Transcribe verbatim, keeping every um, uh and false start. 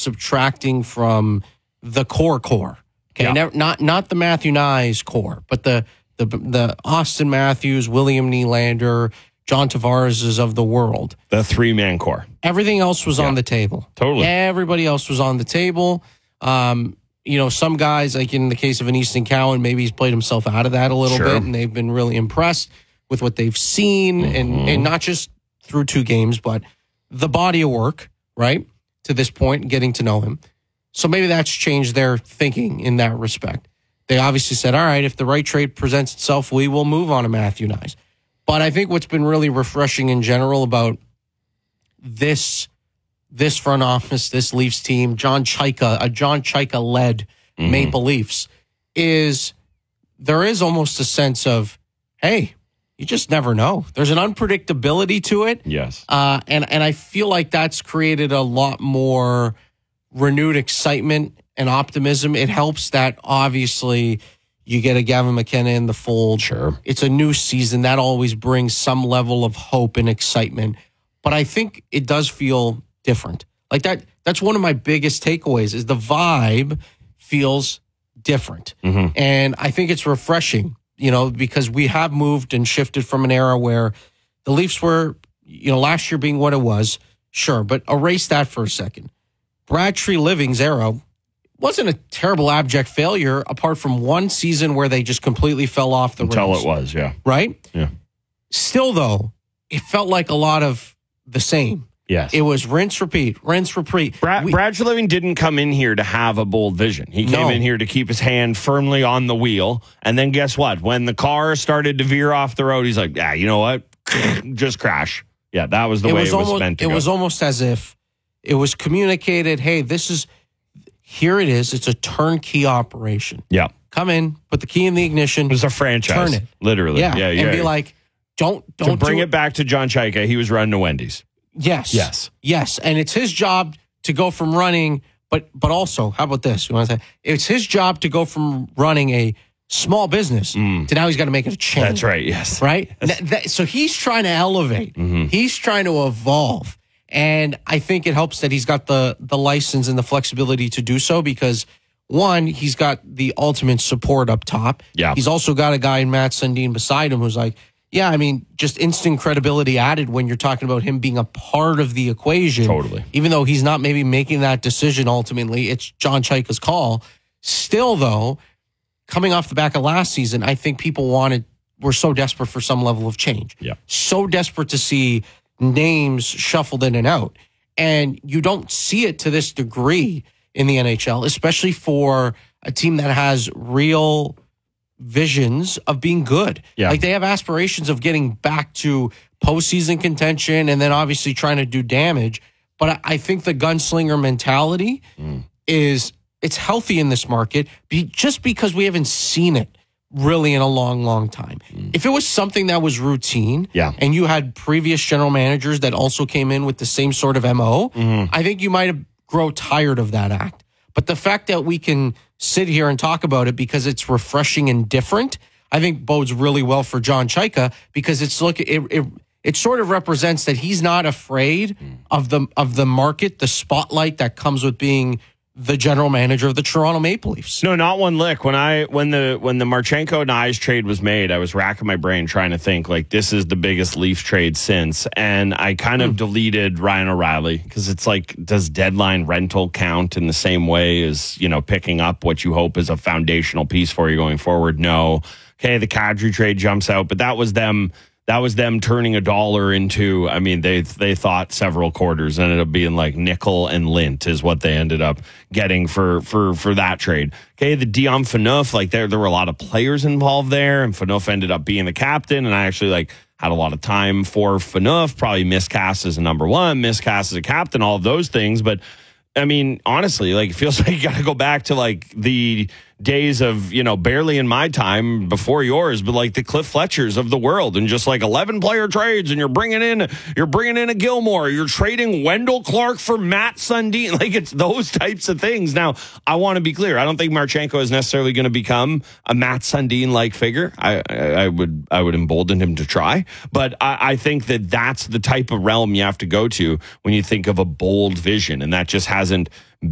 subtracting from the core core. Okay, yeah. Never, not not the Matthew Nyes core, but the the the Austin Matthews, William Nylander, John Tavares of the world. The three-man core. Everything else was yeah. on the table. Totally. Everybody else was on the table. Um, you know, some guys, like in the case of an Easton Cowan, maybe he's played himself out of that a little sure. bit, and they've been really impressed with what they've seen, mm-hmm. and, and not just through two games, but the body of work, right, to this point, getting to know him. So maybe that's changed their thinking in that respect. They obviously said, all right, if the right trade presents itself, we will move on to Matthew Nyes. But I think what's been really refreshing in general about this this front office, this Leafs team, John Chaika, a John Chaika-led mm-hmm. Maple Leafs, is there is almost a sense of, hey, you just never know. There's an unpredictability to it. Yes. Uh, and, and I feel like that's created a lot more renewed excitement and optimism. It helps that obviously you get a Gavin McKenna in the fold. Sure. It's a new season. That always brings some level of hope and excitement. But I think it does feel different. Like that, that's one of my biggest takeaways is the vibe feels different. Mm-hmm. And I think it's refreshing, you know, because we have moved and shifted from an era where the Leafs were, you know, last year being what it was, sure, but erase that for a second. Brad Treliving's era wasn't a terrible abject failure apart from one season where they just completely fell off the Until rails. it was, yeah. Right? Yeah. Still, though, it felt like a lot of the same. Yes. It was rinse, repeat, rinse, repeat. Brad, we, Brad Treliving didn't come in here to have a bold vision. He came no. in here to keep his hand firmly on the wheel. And then guess what? When the car started to veer off the road, he's like, yeah, you know what? Just crash. Yeah, that was the it way was it was almost, meant to It go. was almost as if it was communicated, hey, this is, here it is. It's a turnkey operation. Yeah. Come in, put the key in the ignition. It was a franchise. Turn it. Literally. Yeah, yeah, and yeah. be like, don't, don't to bring do it back to John Chaika, he was running to Wendy's. Yes. Yes. Yes. And it's his job to go from running, but but also, how about this? You want to say it's his job to go from running a small business Mm. to now he's got to make it a chain. That's right. Yes. Right? Yes. Th- that- so he's trying to elevate. Mm-hmm. He's trying to evolve. And I think it helps that he's got the the license and the flexibility to do so because one, he's got the ultimate support up top. Yeah. He's also got a guy in Matt Sundin beside him who's like, yeah, I mean, just instant credibility added when you're talking about him being a part of the equation. Totally. Even though he's not maybe making that decision ultimately, it's John Chaika's call. Still, though, coming off the back of last season, I think people wanted, were so desperate for some level of change. Yeah. So desperate to see names shuffled in and out. And you don't see it to this degree in the N H L, especially for a team that has real visions of being good. Yeah. Like they have aspirations of getting back to postseason contention and then obviously trying to do damage. But I, I think the gunslinger mentality Mm. is it's healthy in this market be, just because we haven't seen it really in a long, long time. Mm. If it was something that was routine Yeah. and you had previous general managers that also came in with the same sort of M O, Mhm. I think you might have grow tired of that act. But the fact that we can sit here and talk about it because it's refreshing and different, I think bodes really well for John Chaika because it's look it it, it sort of represents that he's not afraid mm. of the of the market, the spotlight that comes with being the general manager of the Toronto Maple Leafs. No, not one lick. When I when the when the Marchenko Nyes trade was made, I was racking my brain trying to think like this is the biggest Leafs trade since, and I kind of mm. deleted Ryan O'Reilly because it's like, does deadline rental count in the same way as, you know, picking up what you hope is a foundational piece for you going forward? No. Okay, the Kadri trade jumps out, but that was them. That was them turning a dollar into, I mean, they they thought several quarters ended up being like nickel and lint is what they ended up getting for for for that trade. Okay, the Dion Phaneuf, like there there were a lot of players involved there, and Phaneuf ended up being the captain, and I actually like had a lot of time for Phaneuf, probably miscast as a number one, miscast as a captain, all of those things, but I mean, honestly, like it feels like you got to go back to like the days of, you know, barely in my time before yours, but like the Cliff Fletchers of the world and just like eleven player trades and you're bringing in, you're bringing in a Gilmore, you're trading Wendell Clark for Matt Sundin. Like it's those types of things. Now, I want to be clear. I don't think Marchenko is necessarily going to become a Matt Sundin like figure. I, I, I would, I would embolden him to try, but I, I think that that's the type of realm you have to go to when you think of a bold vision, and that just hasn't